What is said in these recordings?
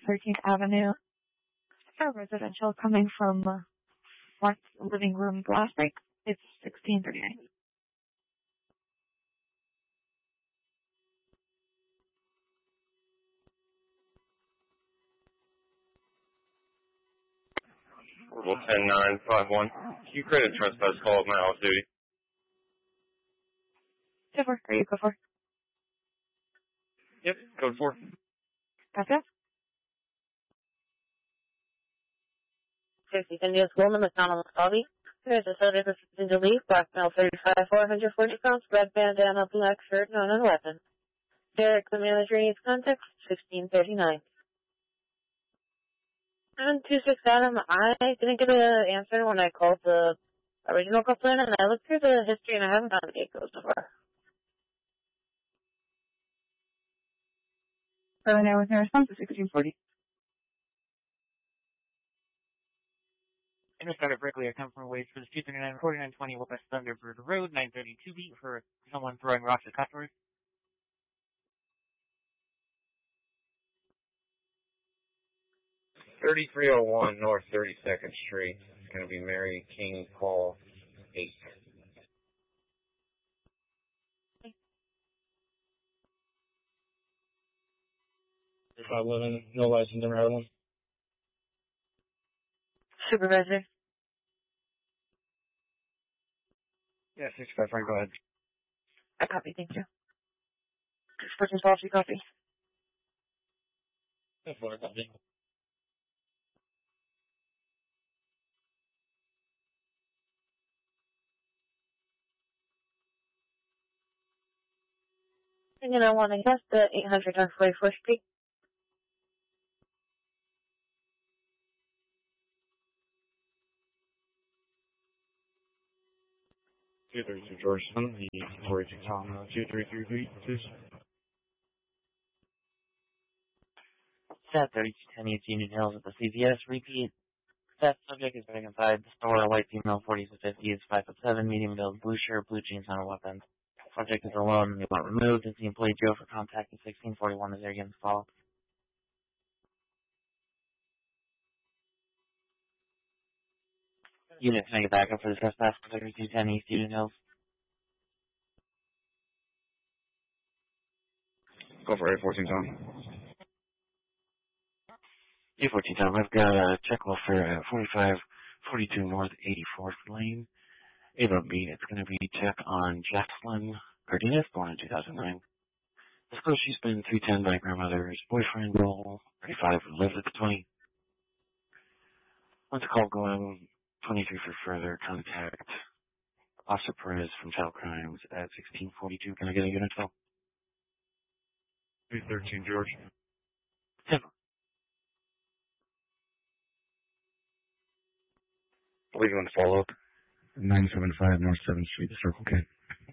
13th Avenue. For residential coming from front living room glass break, it's 1639. Orbital 10951. Q credit trespass call at my off duty. 10-4, are you go for? Yep, code 4. Gotcha. 50 Indian School, McDonald Lobby. There's a soda in the leaf, black male 35, 440 pounds, red bandana, black shirt, known as weapon. Derek, the manager needs contact, 1639. And 26 Adam, I didn't get an answer when I called the original complaint, and I looked through the history and I haven't found a gate code so far. So now with no response to 1640. Interceptor Berkeley, I come from Waves for the 239 4920 West Thunderbird Road, 932 beat for someone throwing rocks at customers. 3301 North 32nd Street. It's going to be Mary King Paul 8. 511, no license, never had one. Supervisor. Yeah, 65 Frank, go ahead. I copy, thank you. 612, you copy. That's what I copy. And I want to guess the 800 on 44th Street. 232 Georgetown, the 42 Tom, 2333, please. Set 3210 East Union Hills at the CVS. Repeat. Set subject is back inside the store. White female 40s to 50s, 5'7", medium build, blue shirt, blue jeans, no weapons. Subject is alone. They want removed. Is the employee Joe for contact at 1641 is there against call. Unit, can I get back up for the trespass? 3210 East Union Hills. Go for 814 Tom. 814 Tom, I've got a check welfare at 4542 North 84th Lane. A.B. It's going to be check on Jacqueline Cardenas, born in 2009. This girl, she's been 310 by grandmother's boyfriend, girl, 35, who lives at the 20. Once a call going, 23 for further contact. Officer Perez from Child Crimes at 1642. Can I get a unit call? 313 George. 10. I believe you want to follow up. 975 North 7th Street, the Circle K.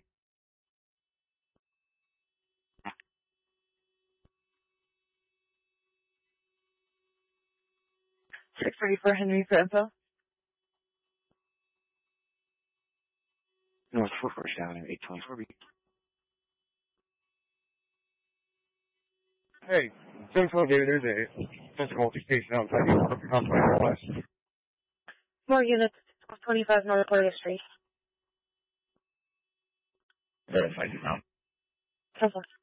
$634 Henry for info. North 4th Avenue, 824B. Hey, Central David, there's a physical altercation outside the hospital west. More units, 25 North 40th Street. Verified now. 10-4.